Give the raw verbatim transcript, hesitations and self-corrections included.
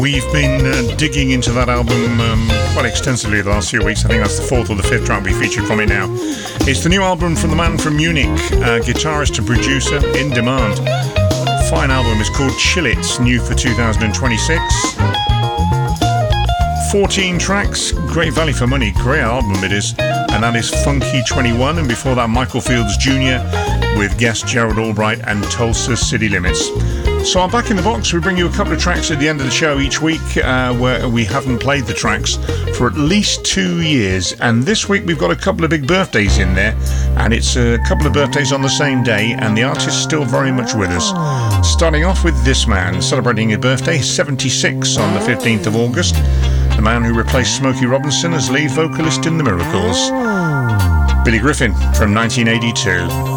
We've been uh, digging into that album um, quite extensively the last few weeks. I think that's the fourth or the fifth track we featured from it now. It's the new album from the man from Munich, uh, guitarist and producer In Demand. Fine album. It's called Chill It, new for two thousand twenty-six. fourteen tracks, great value for money, great album it is. And that is Funky twenty-one, and before that Michael Fields Junior with guest Gerald Albright and Tulsa City Limits. So I'm back in the box. We bring you a couple of tracks at the end of the show each week uh, where we haven't played the tracks for at least two years. And this week we've got a couple of big birthdays in there, and it's a couple of birthdays on the same day, and the artist's still very much with us. Starting off with this man, celebrating his birthday, seventy-six on the fifteenth of August. The man who replaced Smokey Robinson as lead vocalist in The Miracles. Billy Griffin from nineteen eighty-two.